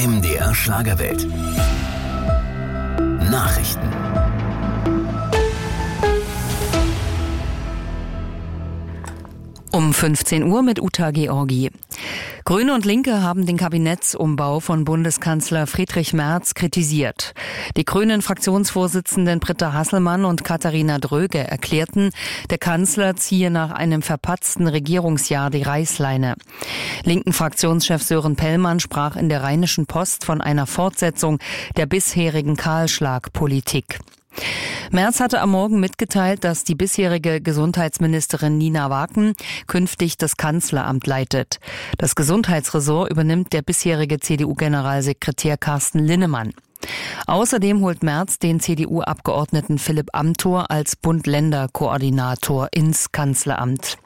MDR Schlagerwelt. Nachrichten. Um 15 Uhr mit Uta Georgi. Grüne und Linke haben den Kabinettsumbau von Bundeskanzler Friedrich Merz kritisiert. Die grünen Fraktionsvorsitzenden Britta Hasselmann und Katharina Dröge erklärten, der Kanzler ziehe nach einem verpatzten Regierungsjahr die Reißleine. Linken Fraktionschef Sören Pellmann sprach in der Rheinischen Post von einer Fortsetzung der bisherigen Kahlschlagpolitik. Merz hatte am Morgen mitgeteilt, dass die bisherige Gesundheitsministerin Nina Waken künftig das Kanzleramt leitet. Das Gesundheitsressort übernimmt der bisherige CDU-Generalsekretär Carsten Linnemann. Außerdem holt Merz den CDU-Abgeordneten Philipp Amthor als Bund-Länder-Koordinator ins Kanzleramt.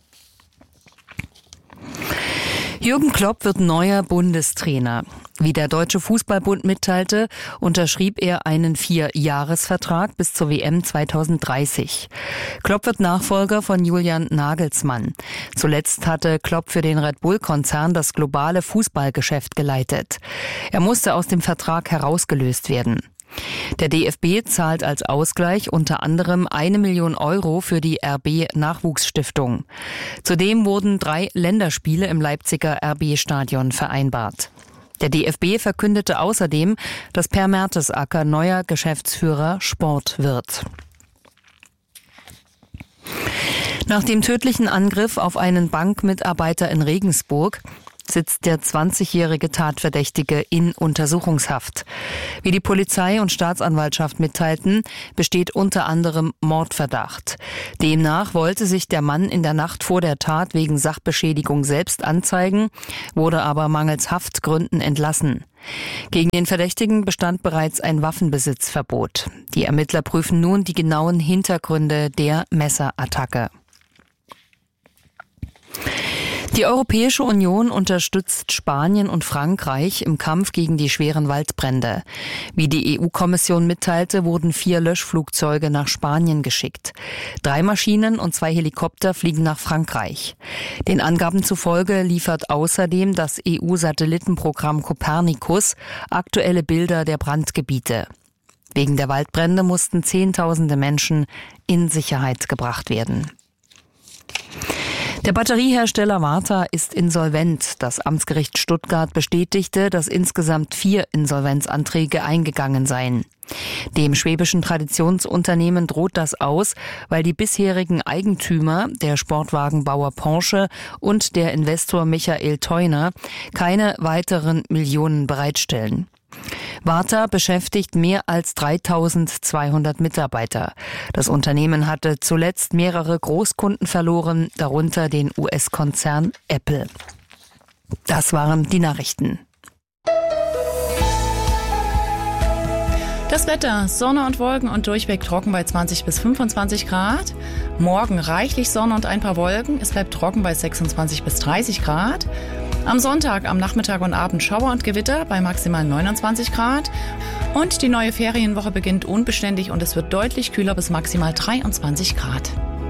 Jürgen Klopp wird neuer Bundestrainer. Wie der Deutsche Fußballbund mitteilte, unterschrieb er einen 4-Jahres-Vertrag bis zur WM 2030. Klopp wird Nachfolger von Julian Nagelsmann. Zuletzt hatte Klopp für den Red Bull-Konzern das globale Fußballgeschäft geleitet. Er musste aus dem Vertrag herausgelöst werden. Der DFB zahlt als Ausgleich unter anderem 1 Million Euro für die RB-Nachwuchsstiftung. Zudem wurden 3 Länderspiele im Leipziger RB-Stadion vereinbart. Der DFB verkündete außerdem, dass Per Mertesacker neuer Geschäftsführer Sport wird. Nach dem tödlichen Angriff auf einen Bankmitarbeiter in Regensburg sitzt der 20-jährige Tatverdächtige in Untersuchungshaft. Wie die Polizei und Staatsanwaltschaft mitteilten, besteht unter anderem Mordverdacht. Demnach wollte sich der Mann in der Nacht vor der Tat wegen Sachbeschädigung selbst anzeigen, wurde aber mangels Haftgründen entlassen. Gegen den Verdächtigen bestand bereits ein Waffenbesitzverbot. Die Ermittler prüfen nun die genauen Hintergründe der Messerattacke. Die Europäische Union unterstützt Spanien und Frankreich im Kampf gegen die schweren Waldbrände. Wie die EU-Kommission mitteilte, wurden 4 Löschflugzeuge nach Spanien geschickt. 3 Maschinen und 2 Helikopter fliegen nach Frankreich. Den Angaben zufolge liefert außerdem das EU-Satellitenprogramm Copernicus aktuelle Bilder der Brandgebiete. Wegen der Waldbrände mussten Zehntausende Menschen in Sicherheit gebracht werden. Der Batteriehersteller Varta ist insolvent. Das Amtsgericht Stuttgart bestätigte, dass insgesamt 4 Insolvenzanträge eingegangen seien. Dem schwäbischen Traditionsunternehmen droht das aus, weil die bisherigen Eigentümer, der Sportwagenbauer Porsche und der Investor Michael Theuner, keine weiteren Millionen bereitstellen. Varta beschäftigt mehr als 3.200 Mitarbeiter. Das Unternehmen hatte zuletzt mehrere Großkunden verloren, darunter den US-Konzern Apple. Das waren die Nachrichten. Das Wetter, Sonne und Wolken und durchweg trocken bei 20 bis 25 Grad. Morgen reichlich Sonne und ein paar Wolken. Es bleibt trocken bei 26 bis 30 Grad. Am Sonntag, am Nachmittag und Abend Schauer und Gewitter bei maximal 29 Grad. Und die neue Ferienwoche beginnt unbeständig und es wird deutlich kühler bis maximal 23 Grad.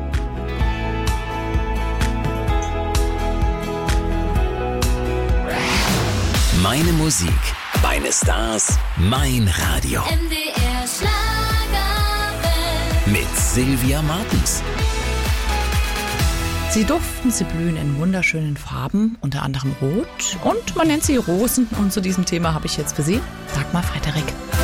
Meine Musik, meine Stars, mein Radio. MDR Schlagerwelt. Mit Sylvia Martens. Sie duften, sie blühen in wunderschönen Farben, unter anderem Rot. Und man nennt sie Rosen. Und zu diesem Thema habe ich jetzt für Sie Dagmar Frederik.